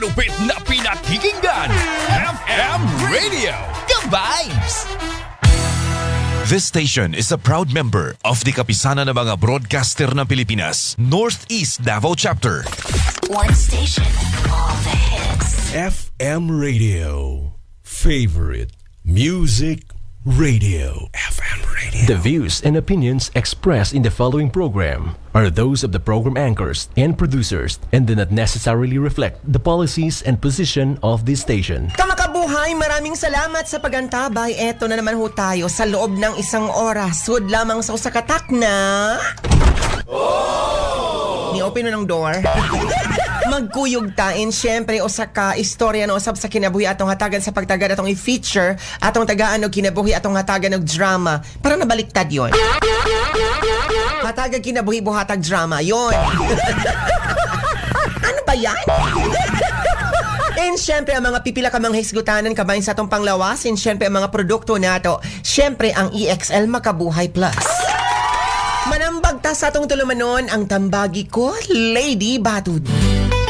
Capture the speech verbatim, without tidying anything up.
Lupit na pinakikinggan, F M Radio, ka-vibes! This station is a proud member of the Kapisanan ng mga Broadcaster ng Pilipinas, Northeast Davao Chapter. One station, all the hits. F M Radio. Favorite Music Radio. F M Radio. The views and opinions expressed in the following program are those of the program anchors and producers and do not necessarily reflect the policies and position of this station. Kamakabuhay, maraming salamat sa pagantabay. Eto na naman ho tayo sa loob ng isang oras. Sud lamang sa usakatak na... Oh! Ni-open mo ng door. Magkuyog tain, syempre, o sa ka-istorya no, usab sa kinabuhi atong hatagan sa pagtagad atong i-feature, atong tagaan og kinabuhi atong hatagan og drama. Para nabaliktad yon. Hatagan kinabuhi buhatag drama, yon. Ano ba yan? And syempre, ang mga pipila ka mga hisgutanan kabayan sa atong panglawas, and syempre, ang mga produkto nato, syempre, ang E X L Makabuhay Plus. Manambag ta sa atong tulumanon ang tambagi ko, Lady Batud.